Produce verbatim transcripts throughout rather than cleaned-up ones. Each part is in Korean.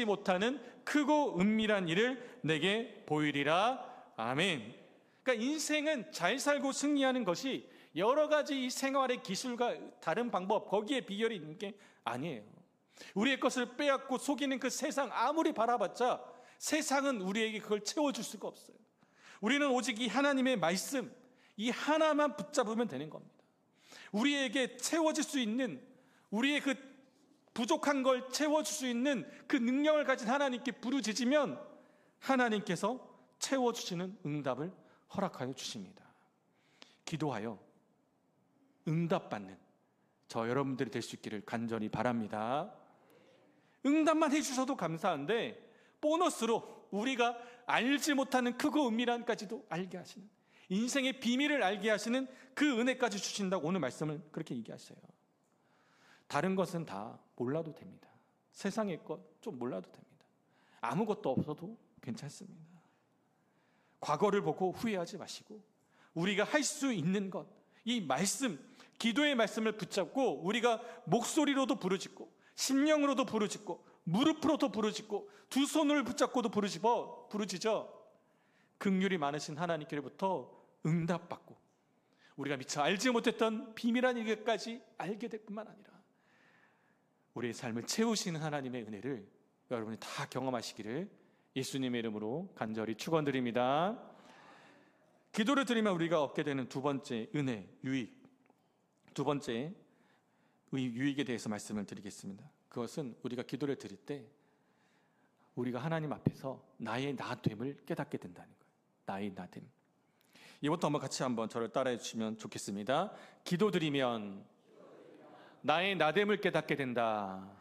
알지 못하는 크고 은밀한 일을 내게 보이리라. 아멘. 그러니까 인생은 잘 살고 승리하는 것이 여러 가지 이 생활의 기술과 다른 방법, 거기에 비결이 있는 게 아니에요. 우리의 것을 빼앗고 속이는 그 세상 아무리 바라봤자 세상은 우리에게 그걸 채워줄 수가 없어요. 우리는 오직 이 하나님의 말씀, 이 하나만 붙잡으면 되는 겁니다. 우리에게 채워질 수 있는, 우리의 그 부족한 걸 채워줄 수 있는 그 능력을 가진 하나님께 부르짖으면 하나님께서 채워주시는 응답을 허락하여 주십니다. 기도하여 응답받는 저 여러분들이 될 수 있기를 간절히 바랍니다. 응답만 해주셔도 감사한데 보너스로 우리가 알지 못하는 크고 은밀한까지도 알게 하시는, 인생의 비밀을 알게 하시는 그 은혜까지 주신다고 오늘 말씀을 그렇게 얘기하셔요. 다른 것은 다 몰라도 됩니다. 세상의 것 좀 몰라도 됩니다. 아무것도 없어도 괜찮습니다. 과거를 보고 후회하지 마시고 우리가 할 수 있는 것, 이 말씀, 기도의 말씀을 붙잡고 우리가 목소리로도 부르짖고 심령으로도 부르짖고 무릎으로도 부르짖고 두 손을 붙잡고도 부르짖어 부르짖어 긍휼이 많으신 하나님께로부터 응답받고 우리가 미처 알지 못했던 비밀한 일까지 알게 될 뿐만 아니라 우리의 삶을 채우시는 하나님의 은혜를 여러분이 다 경험하시기를 예수님의 이름으로 간절히 축원드립니다. 기도를 드리면 우리가 얻게 되는 두 번째 은혜, 유익, 두 번째 유익에 대해서 말씀을 드리겠습니다. 그것은 우리가 기도를 드릴 때 우리가 하나님 앞에서 나의 나됨을 깨닫게 된다는 거예요. 나의 나됨. 이것도 한번 같이 한번 저를 따라해 주시면 좋겠습니다. 기도 드리면 나의 나됨을 깨닫게 된다.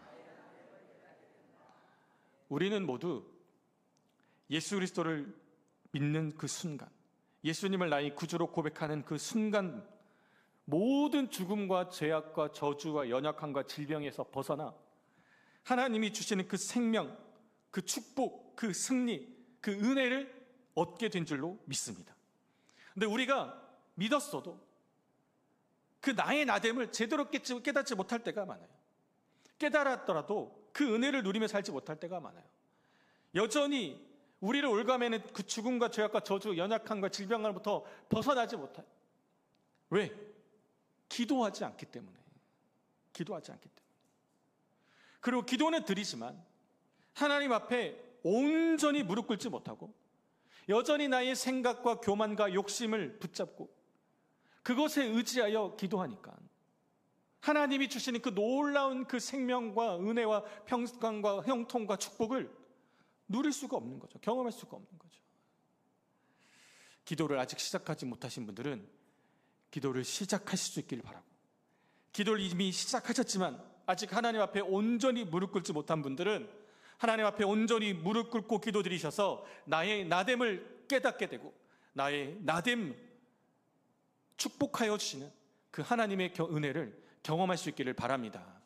우리는 모두 예수 그리스도를 믿는 그 순간, 예수님을 나의 구주로 고백하는 그 순간 모든 죽음과 죄악과 저주와 연약함과 질병에서 벗어나 하나님이 주시는 그 생명, 그 축복, 그 승리, 그 은혜를 얻게 된 줄로 믿습니다. 근데 우리가 믿었어도 그 나의 나됨을 제대로 깨닫지 못할 때가 많아요. 깨달았더라도 그 은혜를 누리며 살지 못할 때가 많아요. 여전히 우리를 올가매는 그 죽음과 죄악과 저주, 연약함과 질병으로부터 벗어나지 못해요. 왜? 기도하지 않기 때문에. 기도하지 않기 때문에. 그리고 기도는 드리지만 하나님 앞에 온전히 무릎 꿇지 못하고 여전히 나의 생각과 교만과 욕심을 붙잡고 그것에 의지하여 기도하니까 하나님이 주시는 그 놀라운 그 생명과 은혜와 평강과 형통과 축복을 누릴 수가 없는 거죠. 경험할 수가 없는 거죠. 기도를 아직 시작하지 못하신 분들은 기도를 시작하실 수 있기를 바라고, 기도를 이미 시작하셨지만 아직 하나님 앞에 온전히 무릎 꿇지 못한 분들은 하나님 앞에 온전히 무릎 꿇고 기도드리셔서 나의 나됨을 깨닫게 되고 나의 나됨 축복하여 주시는 그 하나님의 은혜를 경험할 수 있기를 바랍니다.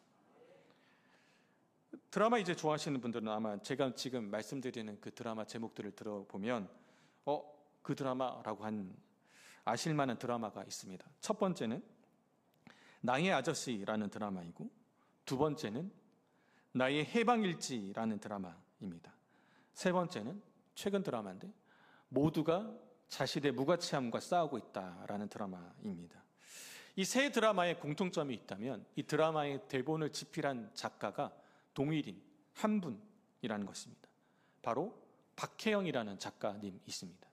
드라마 이제 좋아하시는 분들은 아마 제가 지금 말씀드리는 그 드라마 제목들을 들어보면 어, 그 드라마라고 한 아실 만한 드라마가 있습니다. 첫 번째는 나의 아저씨라는 드라마이고 두 번째는 나의 해방일지라는 드라마입니다. 세 번째는 최근 드라마인데 모두가 자신의 무가치함과 싸우고 있다라는 드라마입니다. 이 세 드라마의 공통점이 있다면 이 드라마의 대본을 집필한 작가가 동일인 한 분이라는 것입니다. 바로 박혜영이라는 작가님 있습니다.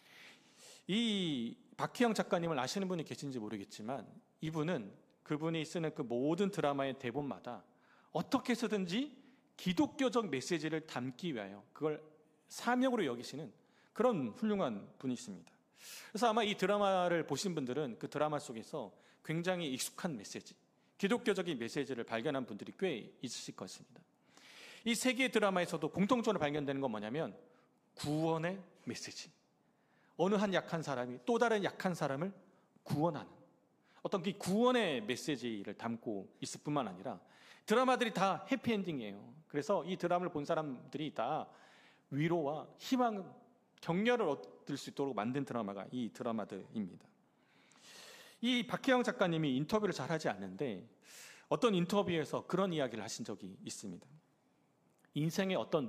이 박혜영 작가님을 아시는 분이 계신지 모르겠지만 이분은 그분이 쓰는 그 모든 드라마의 대본마다 어떻게 해서든지 기독교적 메시지를 담기 위하여 그걸 사명으로 여기시는 그런 훌륭한 분이 있습니다. 그래서 아마 이 드라마를 보신 분들은 그 드라마 속에서 굉장히 익숙한 메시지, 기독교적인 메시지를 발견한 분들이 꽤 있으실 것입니다. 이 세 개의 드라마에서도 공통적으로 발견되는 건 뭐냐면 구원의 메시지. 어느 한 약한 사람이 또 다른 약한 사람을 구원하는 어떤 그 구원의 메시지를 담고 있을 뿐만 아니라 드라마들이 다 해피엔딩이에요. 그래서 이 드라마를 본 사람들이 다 위로와 희망, 격려를 얻을 수 있도록 만든 드라마가 이 드라마들입니다. 이 박혜영 작가님이 인터뷰를 잘 하지 않는데 어떤 인터뷰에서 그런 이야기를 하신 적이 있습니다. 인생의 어떤